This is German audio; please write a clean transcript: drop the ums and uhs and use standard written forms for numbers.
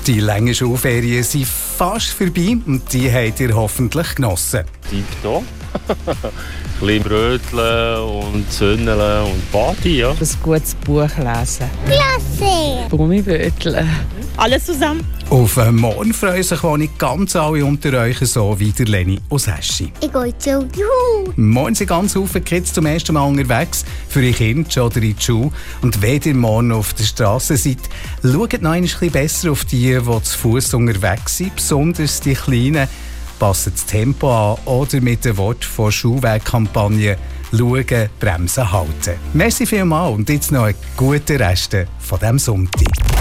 Die langen Schulferien sind fast vorbei und die habt ihr hoffentlich genossen. Tipptopp. Ein bisschen bröteln und zündeln und Party, ja. Ein gutes Buch lesen. Klasse! Gummiböteln. Alles zusammen. Auf morgen freuen sich wohl nicht ganz alle unter euch, so wie der Leni aus Eschi. Ich gehe zu Juhu! Morgen sind ganz viele Kids zum ersten Mal unterwegs, für ihr Kind oder in die Schule. Und wenn ihr morgen auf der Straße seid, schaut noch ein bisschen besser auf die zu Fuß unterwegs sind, besonders die Kleinen. Passt das Tempo an oder mit dem Wort von Schulwegkampagne «Schauen, bremsen, halten». Merci vielmals und jetzt noch einen guten Rest von diesem Sonntag.